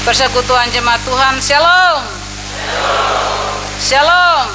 Persekutuan jemaat Tuhan, Shalom. Shalom.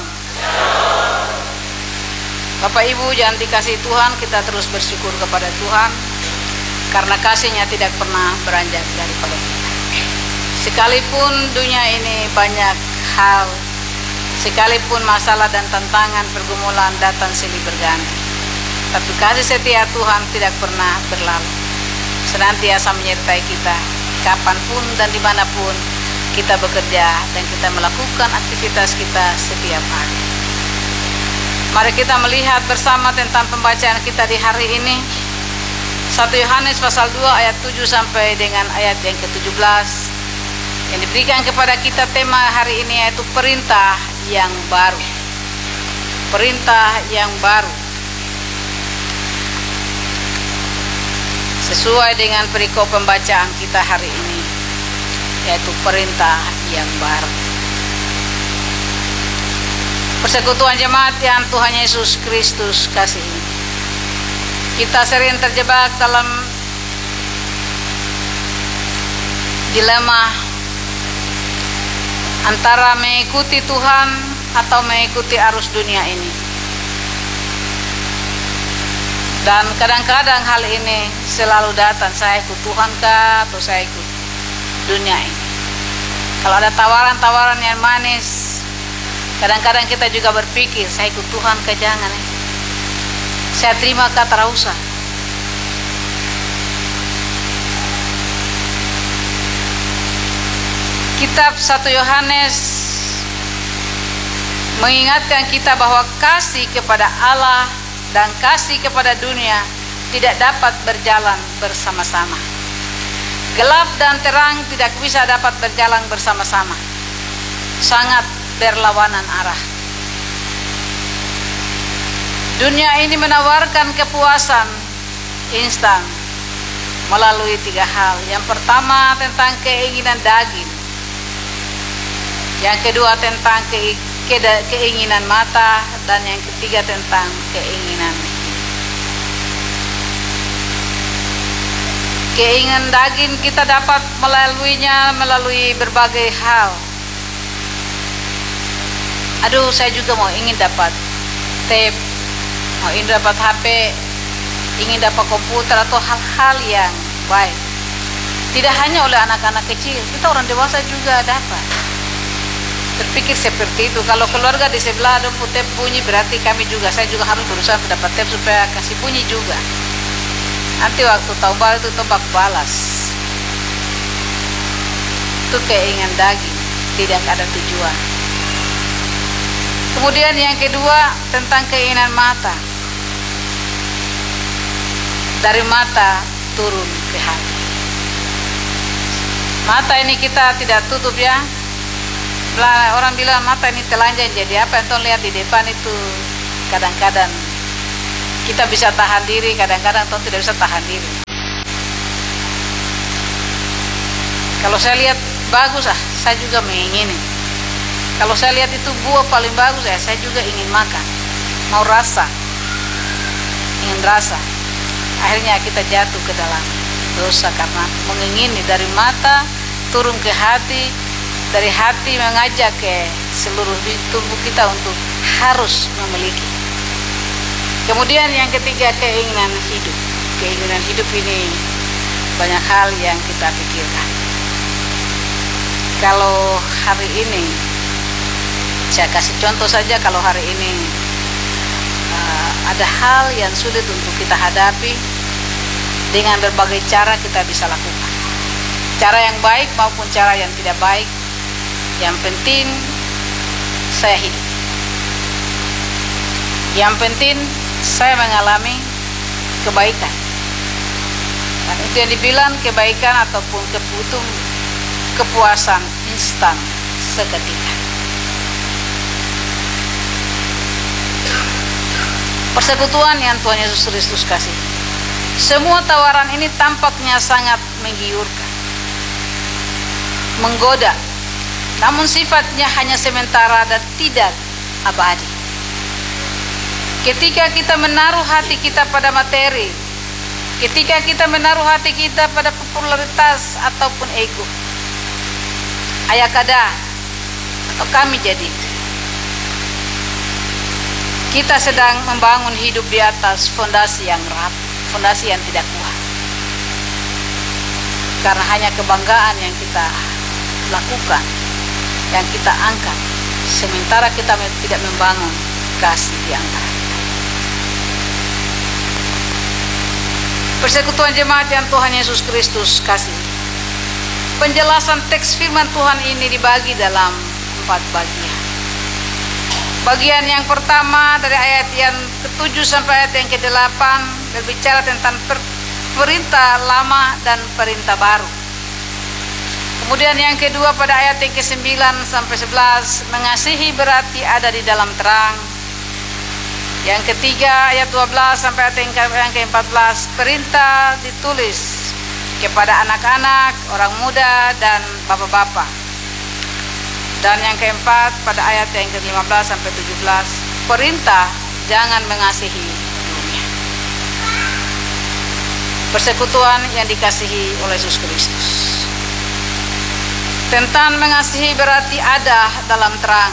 Bapak Ibu yang dikasihi Tuhan, kita terus bersyukur kepada Tuhan karena kasih-Nya tidak pernah beranjak daripada kita. Sekalipun dunia ini banyak hal, sekalipun masalah dan tantangan pergumulan datang silih berganti, tapi kasih setia Tuhan tidak pernah berlalu, senantiasa menyertai kita kapanpun dan dimanapun kita bekerja dan kita melakukan aktivitas kita setiap hari. Mari kita melihat bersama tentang pembacaan kita di hari ini, 1 Yohanes pasal 2 ayat 7 sampai dengan ayat yang ke-17 yang diberikan kepada kita. Tema hari ini yaitu perintah yang baru. Perintah yang baru. Sesuai dengan perikop pembacaan kita hari ini, yaitu perintah yang baru. Persekutuan jemaat yang Tuhan Yesus Kristus kasihi, kita sering terjebak dalam dilema antara mengikuti Tuhan atau mengikuti arus dunia ini. Dan kadang-kadang hal ini selalu datang, saya ikut Tuhan kah atau saya ikut dunia ini. Kalau ada tawaran-tawaran yang manis, kadang-kadang kita juga berpikir, saya ikut Tuhan kah jangan ya? Saya terima kah tak usah? Kitab 1 Yohanes mengingatkan kita bahwa kasih kepada Allah dan kasih kepada dunia tidak dapat berjalan bersama-sama. Gelap dan terang tidak bisa dapat berjalan bersama-sama. Sangat berlawanan arah. Dunia ini menawarkan kepuasan instan melalui 3 hal. Yang pertama tentang keinginan daging. Yang kedua tentang keinginan mata, dan yang ketiga tentang keinginan keinginan daging. Kita dapat melaluinya melalui berbagai hal. Aduh, saya juga ingin dapat tape, ingin dapat HP, ingin dapat komputer atau hal-hal yang baik. Tidak hanya oleh anak-anak kecil, kita orang dewasa juga dapat berpikir seperti itu. Kalau keluarga di sebelah ada tape bunyi, berarti saya juga harus berusaha mendapat tape supaya kasih bunyi juga. Nanti waktu tahun baru itu tombak balas. Itu keinginan daging, tidak ada tujuan. Kemudian yang kedua tentang keinginan mata. Dari mata turun ke hati. Mata ini kita tidak tutup ya. Orang bilang mata ini telanjang, jadi apa yang lihat di depan itu kadang-kadang kita bisa tahan diri, kadang-kadang tidak bisa tahan diri. Kalau saya lihat bagus, saya juga mengingini. Kalau saya lihat itu buah paling bagus, saya juga ingin makan, mau rasa, ingin rasa. Akhirnya kita jatuh ke dalam dosa karena mengingini. Dari mata turun ke hati, dari hati mengajak ke seluruh tubuh kita untuk harus memiliki. Kemudian yang ketiga keinginan hidup. Keinginan hidup ini banyak hal yang kita pikirkan. Kalau hari ini, saya kasih contoh saja, kalau hari ini ada hal yang sulit untuk kita hadapi, dengan berbagai cara kita bisa lakukan. Cara yang baik maupun cara yang tidak baik. Yang penting saya hidup. Yang penting saya mengalami kebaikan. Dan itu yang dibilang kebaikan ataupun kepuasan instan seketika. Persekutuan yang Tuhan Yesus Kristus kasih. Semua tawaran ini tampaknya sangat menggiurkan, menggoda. Namun sifatnya hanya sementara dan tidak abadi. Ketika kita menaruh hati kita pada materi, ketika kita menaruh hati kita pada popularitas ataupun ego, ayah kada atau kami jadi. Kita sedang membangun hidup di atas fondasi yang rapuh, fondasi yang tidak kuat. Karena hanya kebanggaan yang kita lakukan, yang kita angkat, sementara kita tidak membangun kasih di antara kita. Persekutuan jemaat yang Tuhan Yesus Kristus kasih. Penjelasan teks firman Tuhan ini dibagi dalam 4 bagian. Bagian yang pertama dari ayat yang ke-7 sampai ayat yang ke-8 berbicara tentang perintah lama dan perintah baru. Kemudian yang kedua pada ayat yang ke-9 sampai 11, mengasihi berarti ada di dalam terang. Yang ketiga ayat 12 sampai ayat yang ke-14, perintah ditulis kepada anak-anak, orang muda dan bapak-bapak. Dan yang keempat pada ayat yang ke-15 sampai 17, perintah jangan mengasihi dunia. Persekutuan yang dikasihi oleh Yesus Kristus. Tentang mengasihi berarti ada dalam terang.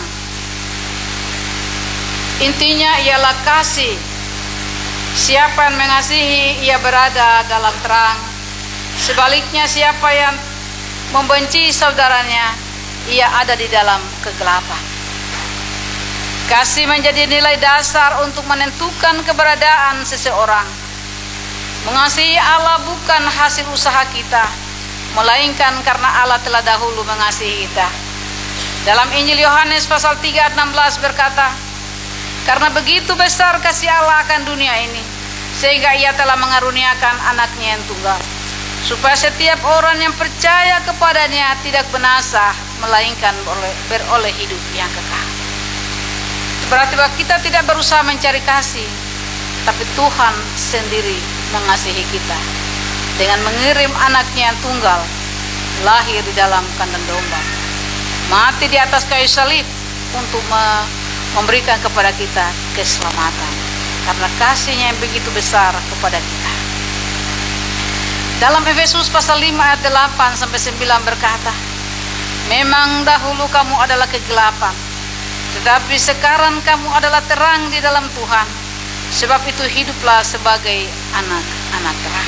Intinya ialah kasih. Siapa yang mengasihi, ia berada dalam terang. Sebaliknya siapa yang membenci saudaranya, ia ada di dalam kegelapan. Kasih menjadi nilai dasar untuk menentukan keberadaan seseorang. Mengasihi Allah bukan hasil usaha kita, melainkan karena Allah telah dahulu mengasihi kita. Dalam Injil Yohanes pasal 3 ayat 16 berkata, karena begitu besar kasih Allah akan dunia ini, sehingga ia telah mengaruniakan anaknya yang tunggal, supaya setiap orang yang percaya kepadanya tidak binasa, melainkan beroleh hidup yang kekal. Berarti bahwa kita tidak berusaha mencari kasih, tapi Tuhan sendiri mengasihi kita dengan mengirim anaknya yang tunggal, lahir di dalam kandang domba, mati di atas kayu salib untuk memberikan kepada kita keselamatan, karena kasihnya yang begitu besar kepada kita. Dalam Efesus pasal 5 ayat 8 sampai 9 berkata, memang dahulu kamu adalah kegelapan, tetapi sekarang kamu adalah terang di dalam Tuhan. Sebab itu hiduplah sebagai anak-anak terang.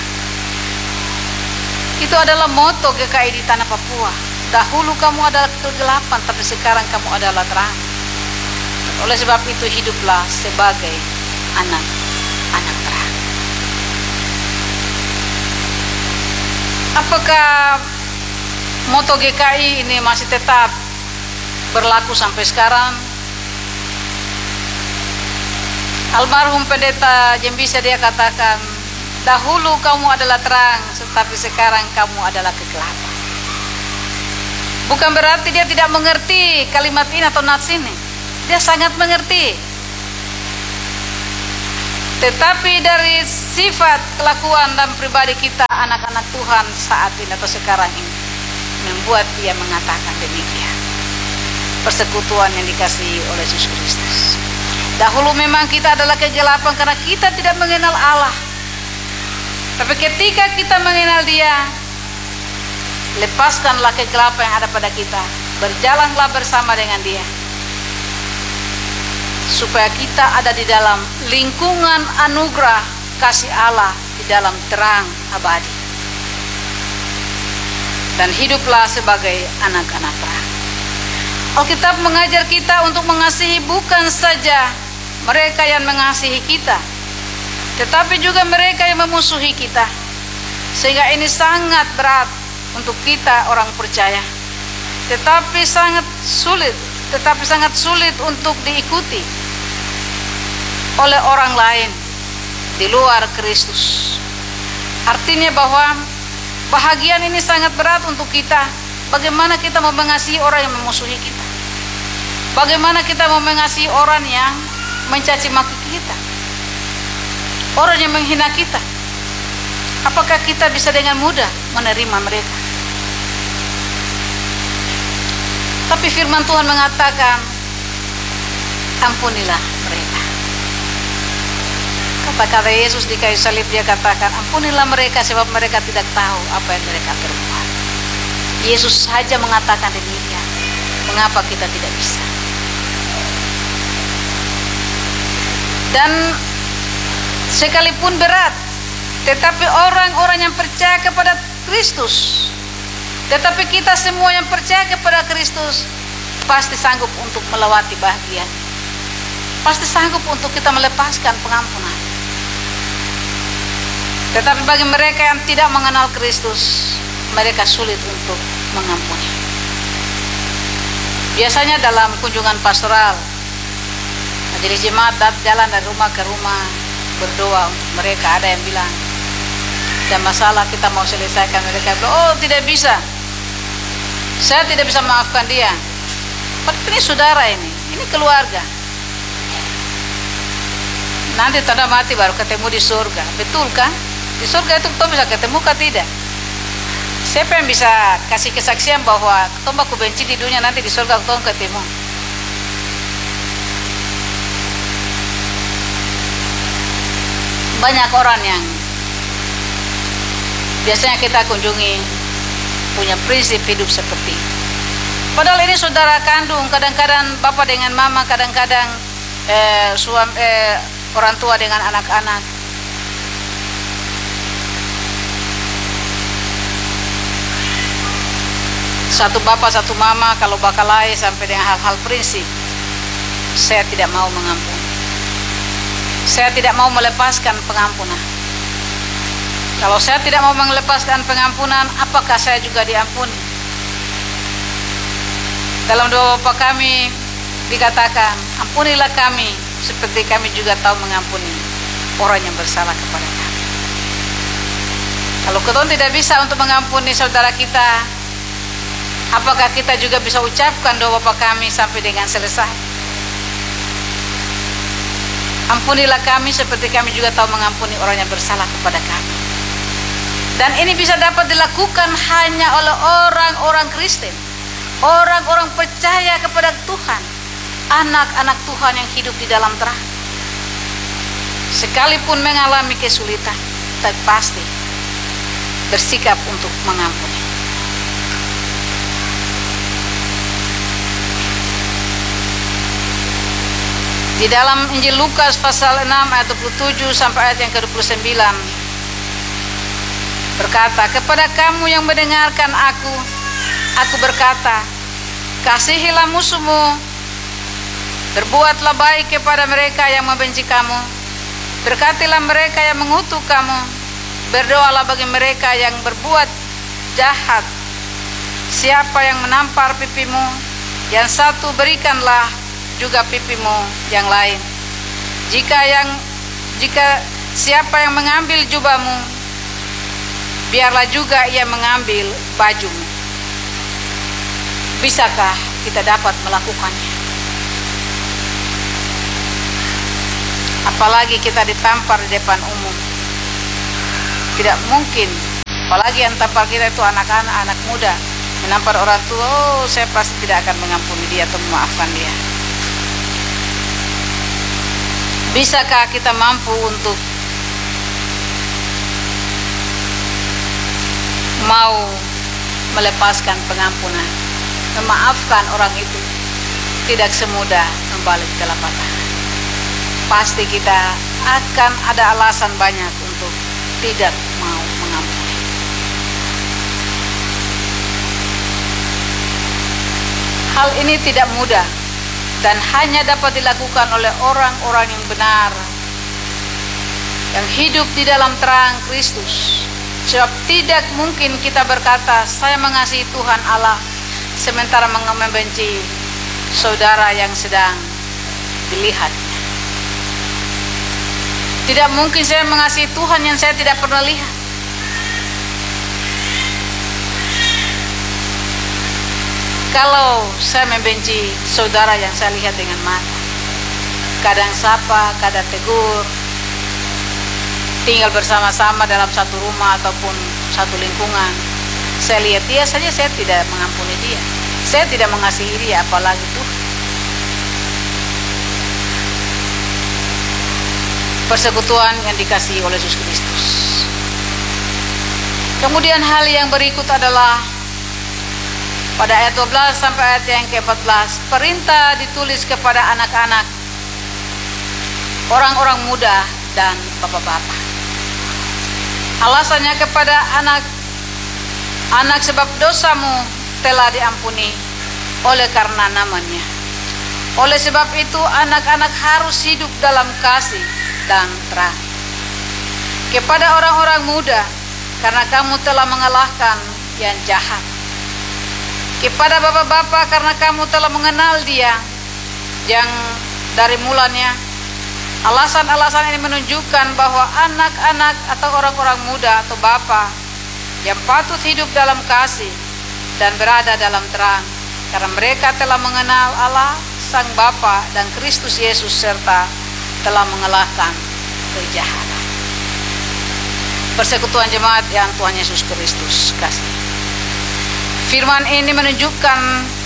Itu adalah moto GKI di tanah Papua. Dahulu kamu adalah kegelapan, tapi sekarang kamu adalah terang. Oleh sebab itu hiduplah sebagai anak-anak terang. Apakah moto GKI ini masih tetap berlaku sampai sekarang? Almarhum Pendeta Jembisa dia katakan, dahulu kamu adalah terang, tetapi sekarang kamu adalah kegelapan. Bukan berarti dia tidak mengerti kalimat ini atau nats ini. Dia sangat mengerti. Tetapi dari sifat, kelakuan dan pribadi kita anak-anak Tuhan saat ini atau sekarang ini membuat dia mengatakan demikian. Persekutuan yang dikasihi oleh Yesus Kristus. Dahulu memang kita adalah kegelapan karena kita tidak mengenal Allah. Tapi ketika kita mengenal Dia, lepaskanlah kegelapan yang ada pada kita. Berjalanlah bersama dengan Dia, supaya kita ada di dalam lingkungan anugerah kasih Allah, di dalam terang abadi. Dan hiduplah sebagai anak-anak terang. Alkitab mengajar kita untuk mengasihi bukan saja mereka yang mengasihi kita, tetapi juga mereka yang memusuhi kita. Sehingga ini sangat berat untuk kita orang percaya, tetapi sangat sulit untuk diikuti oleh orang lain di luar Kristus. Artinya bahwa bahagian ini sangat berat untuk kita. Bagaimana kita mau mengasihi orang yang memusuhi kita? Bagaimana kita mau mengasihi orang yang mencaci maki kita, orang yang menghina kita? Apakah kita bisa dengan mudah menerima mereka? Tapi firman Tuhan mengatakan, ampunilah mereka. Kata-kata Yesus di kayu salib, dia katakan, ampunilah mereka sebab mereka tidak tahu apa yang mereka perbuat. Yesus saja mengatakan demikian. Mengapa kita tidak bisa? Dan sekalipun berat, tetapi orang-orang yang percaya kepada Kristus, tetapi kita semua yang percaya kepada Kristus pasti sanggup untuk melewati bahagia. Pasti sanggup untuk kita melepaskan pengampunan. Tetapi bagi mereka yang tidak mengenal Kristus, mereka sulit untuk mengampuni. Biasanya dalam kunjungan pastoral, majelis jemaat jalan dari rumah ke rumah berdoa untuk mereka. Ada yang bilang, ada masalah kita mau selesaikan, mereka bilang, oh tidak bisa, saya tidak bisa maafkan dia. Padahal ini saudara, ini keluarga. Nanti tanda mati baru ketemu di surga, betul kan? Di surga itu kita bisa ketemu kah tidak? Siapa yang bisa kasih kesaksian bahwa kita aku benci di dunia, nanti di surga kita ketemu? Banyak orang yang biasanya kita kunjungi punya prinsip hidup seperti itu. Padahal ini saudara kandung, kadang-kadang bapak dengan mama, kadang-kadang orang tua dengan anak-anak. Satu bapak, satu mama, kalau bakalai sampai dengan hal-hal prinsip, saya tidak mau mengampuni. Saya tidak mau melepaskan pengampunan. Kalau saya tidak mau melepaskan pengampunan, apakah saya juga diampuni? Dalam doa Bapa kami dikatakan, ampunilah kami seperti kami juga tahu mengampuni orang yang bersalah kepada kami. Kalau kita tidak bisa untuk mengampuni saudara kita, apakah kita juga bisa ucapkan doa Bapa kami sampai dengan selesai? Ampunilah kami seperti kami juga tahu mengampuni orang yang bersalah kepada kami. Dan ini bisa dapat dilakukan hanya oleh orang-orang Kristen, orang-orang percaya kepada Tuhan, anak-anak Tuhan yang hidup di dalam terang. Sekalipun mengalami kesulitan, tapi pasti bersikap untuk mengampuni. Di dalam Injil Lukas pasal 6 ayat 27 sampai ayat yang ke-29 berkata, kepada kamu yang mendengarkan aku berkata, kasihilah musuhmu, berbuatlah baik kepada mereka yang membenci kamu, berkatilah mereka yang mengutuk kamu, berdoalah bagi mereka yang berbuat jahat. Siapa yang menampar pipimu, yang satu berikanlah juga pipimu yang lain. Jika siapa yang mengambil jubahmu, biarlah juga ia mengambil bajumu. Bisakah kita dapat melakukannya? Apalagi kita ditampar di depan umum. Tidak mungkin. Apalagi yang tampar kita itu anak-anak, anak muda, menampar orang tua, oh saya pasti tidak akan mengampuni dia atau memaafkan dia. Bisakah kita mampu untuk mau melepaskan pengampunan, memaafkan orang itu? Tidak semudah membalik telapak tangan. Pasti kita akan ada alasan banyak untuk tidak mau mengampuni. Hal ini tidak mudah dan hanya dapat dilakukan oleh orang-orang yang benar, yang hidup di dalam terang Kristus. Sebab tidak mungkin kita berkata saya mengasihi Tuhan Allah sementara membenci saudara yang sedang dilihat. Tidak mungkin saya mengasihi Tuhan yang saya tidak pernah lihat. Kalau saya membenci saudara yang saya lihat dengan mata, kadang sapa, kadang tegur, tinggal bersama-sama dalam satu rumah ataupun satu lingkungan, saya lihat dia saja saya tidak mengampuni dia, saya tidak mengasihi dia, apalagi Tuhan. Persekutuan yang dikasihi oleh Yesus Kristus. Kemudian hal yang berikut adalah Pada ayat 12 sampai ayat yang ke-14, perintah ditulis kepada anak-anak, orang-orang muda dan bapak-bapak. Alasannya kepada anak-anak, sebab dosamu telah diampuni oleh karena namanya. Oleh sebab itu anak-anak harus hidup dalam kasih dan terang. Kepada orang-orang muda, karena kamu telah mengalahkan yang jahat. Kepada bapak-bapak, karena kamu telah mengenal Dia yang dari mulanya. Alasan-alasan ini menunjukkan bahwa anak-anak atau orang-orang muda atau bapak yang patut hidup dalam kasih dan berada dalam terang, karena mereka telah mengenal Allah Sang Bapa dan Kristus Yesus, serta telah mengalahkan kejahatan. Persekutuan jemaat yang Tuhan Yesus Kristus kasih. Firman ini menunjukkan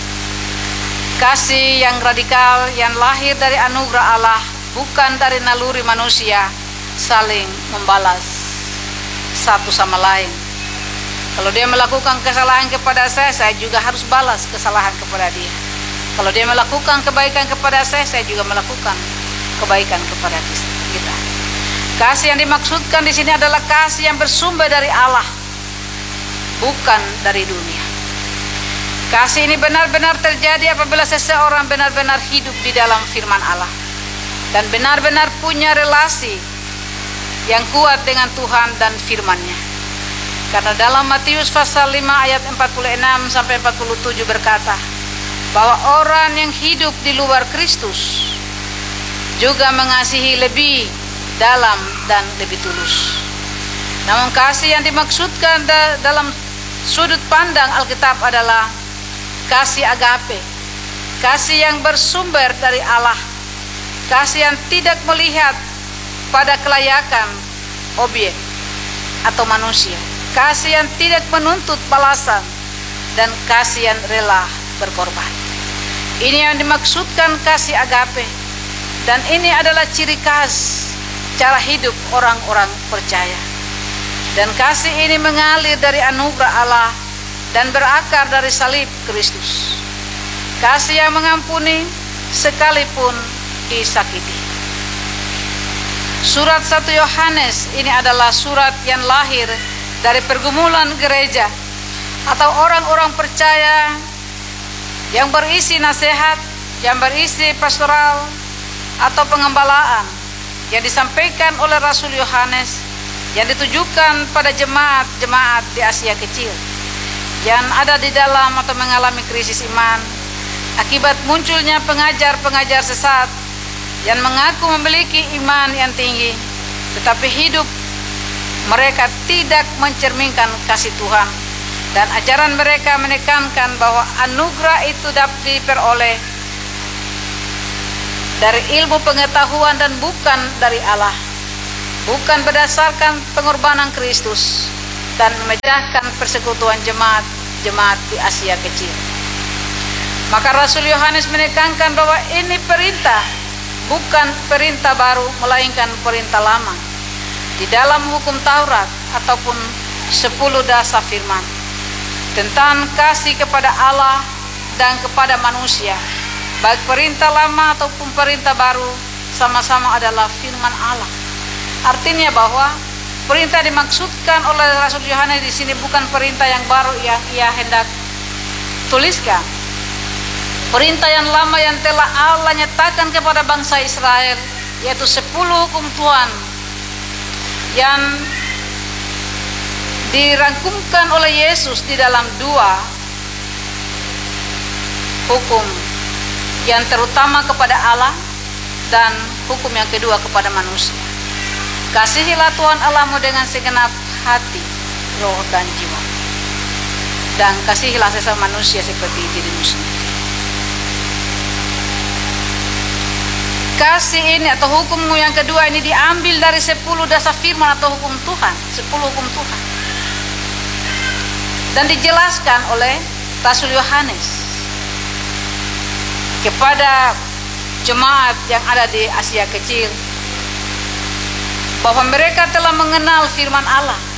kasih yang radikal yang lahir dari anugerah Allah, bukan dari naluri manusia saling membalas satu sama lain. Kalau dia melakukan kesalahan kepada saya juga harus balas kesalahan kepada dia. Kalau dia melakukan kebaikan kepada saya juga melakukan kebaikan kepada kita. Kasih yang dimaksudkan di sini adalah kasih yang bersumber dari Allah, bukan dari dunia. Kasih ini benar-benar terjadi apabila seseorang benar-benar hidup di dalam firman Allah dan benar-benar punya relasi yang kuat dengan Tuhan dan firman-Nya. Karena dalam Matius pasal 5 ayat 46 sampai 47 berkata bahwa orang yang hidup di luar Kristus juga mengasihi lebih dalam dan lebih tulus. Namun kasih yang dimaksudkan dalam sudut pandang Alkitab adalah kasih agape, kasih yang bersumber dari Allah, kasih yang tidak melihat pada kelayakan objek atau manusia, kasih yang tidak menuntut balasan, dan kasih yang rela berkorban. Ini yang dimaksudkan kasih agape, dan ini adalah ciri khas cara hidup orang-orang percaya. Dan kasih ini mengalir dari anugerah Allah dan berakar dari salib Kristus. Kasih yang mengampuni sekalipun disakiti. Surat 1 Yohanes ini adalah surat yang lahir dari pergumulan gereja atau orang-orang percaya yang berisi nasihat, yang berisi pastoral atau pengembalaan yang disampaikan oleh Rasul Yohanes, yang ditujukan pada jemaat-jemaat di Asia Kecil yang ada di dalam atau mengalami krisis iman akibat munculnya pengajar-pengajar sesat yang mengaku memiliki iman yang tinggi, tetapi hidup mereka tidak mencerminkan kasih Tuhan, dan ajaran mereka menekankan bahwa anugerah itu dapat diperoleh dari ilmu pengetahuan dan bukan dari Allah, bukan berdasarkan pengorbanan Kristus, dan memecahkan persekutuan jemaat di Asia Kecil. Maka Rasul Yohanes menekankan bahwa ini perintah, bukan perintah baru, melainkan perintah lama di dalam hukum Taurat ataupun 10 dasar firman tentang kasih kepada Allah dan kepada manusia. Baik perintah lama ataupun perintah baru sama-sama adalah firman Allah. Artinya bahwa perintah dimaksudkan oleh Rasul Yohanes di sini bukan perintah yang baru yang ia hendak tuliskan. Perintah yang lama yang telah Allah nyatakan kepada bangsa Israel, yaitu 10 hukum Tuhan yang dirangkumkan oleh Yesus di dalam 2 hukum, yang terutama kepada Allah dan hukum yang kedua kepada manusia. Kasihilah Tuhan Allahmu dengan segenap hati, roh dan jiwa, dan kasihilah sesama manusia seperti dirimu sendiri. Kasih ini atau hukummu yang kedua ini diambil dari 10 dasar firman atau hukum Tuhan, 10 hukum Tuhan, dan dijelaskan oleh Rasul Yohanes kepada jemaat yang ada di Asia Kecil bahwa mereka telah mengenal firman Allah